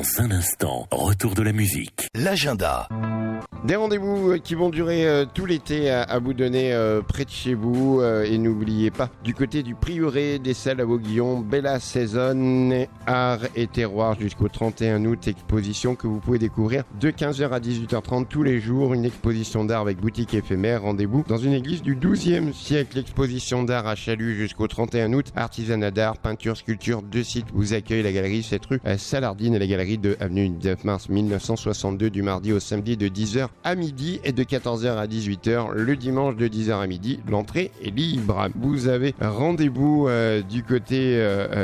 Dans un instant, retour de la musique. L'agenda. Des rendez-vous qui vont durer tout l'été à vous donner près de chez vous. Et n'oubliez pas, du côté du Prieuré des Salles à Vauguillon, Bella Saison, Art et Terroir jusqu'au 31 août. Exposition que vous pouvez découvrir de 15h à 18h30 tous les jours. Une exposition d'art avec boutique éphémère. Rendez-vous dans une église du XIIe siècle. Exposition d'art à Chalut jusqu'au 31 août. Artisanat d'art, peinture, sculpture. Deux sites vous accueillent. La galerie 7 rue Salardine et la galerie de avenue 9 mars 1962 du mardi au samedi de 10h à midi et de 14h à 18h le dimanche de 10h à midi. L'entrée est libre. Vous avez rendez-vous du côté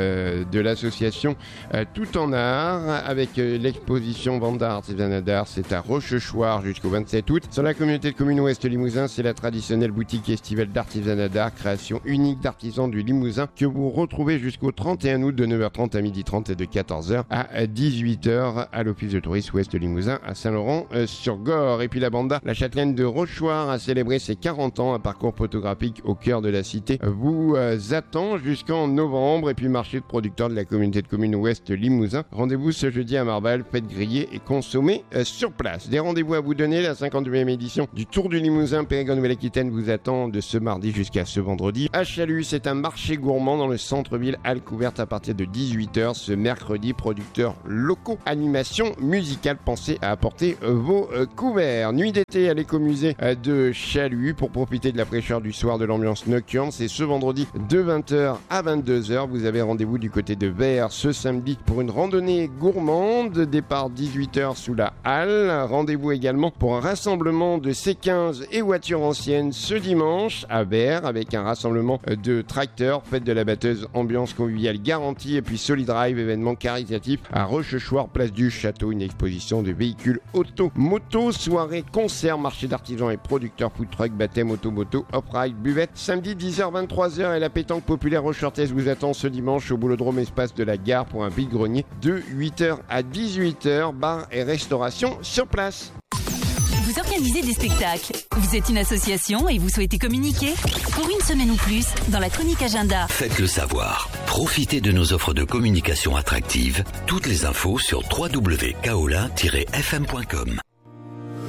de l'association Tout en Art avec l'exposition Vente d'art, artisanat d'art. C'est à Rochechouart jusqu'au 27 août. Sur la communauté de communes Ouest Limousin, c'est la traditionnelle boutique estivale d'artisanat d'art, création unique d'artisans du Limousin que vous retrouvez jusqu'au 31 août de 9h30 à 12h30 et de 14h à 18h à l'office de tourisme Ouest Limousin à Saint-Laurent-sur-Gorre. Et puis la banda, la châtelaine de Rochechouart a célébré ses 40 ans. Un parcours photographique au cœur de la cité vous attend jusqu'en novembre. Et puis marché de producteurs de la communauté de communes Ouest Limousin. Rendez-vous ce jeudi à Marval, faites griller et consommer sur place. Des rendez-vous à vous donner. La 52e édition du Tour du Limousin Périgord Nouvelle-Aquitaine vous attend de ce mardi jusqu'à ce vendredi. À Chalut, c'est un marché gourmand dans le centre-ville, halle couverte à partir de 18h ce mercredi. Producteurs locaux, animation musicale, pensez à apporter vos couverts. Nuit d'été à l'écomusée de Chalut pour profiter de la fraîcheur du soir, de l'ambiance nocturne. C'est ce vendredi de 20h à 22h. Vous avez rendez-vous du côté de Vers ce samedi pour une randonnée gourmande. Départ 18h sous la halle. Rendez-vous également pour un rassemblement de C15 et voitures anciennes ce dimanche à Vers avec un rassemblement de tracteurs. Fête de la batteuse, ambiance conviviale garantie. Et puis Solidrive, événement caritatif à Rochechouart, place du Château. Une exposition de véhicules auto, moto, soirée, concert, marché d'artisans et producteurs, food truck, baptême, auto-moto, off-ride, buvette. Samedi 10h, 23h et la pétanque populaire rochechoartaise vous attend ce dimanche au Boulodrome espace de la gare pour un vide-grenier de 8h à 18h. Bar et restauration sur place. Vous organisez des spectacles, vous êtes une association et vous souhaitez communiquer? Pour une semaine ou plus, dans la chronique agenda. Faites-le savoir. Profitez de nos offres de communication attractives. Toutes les infos sur www.kaolin-fm.com.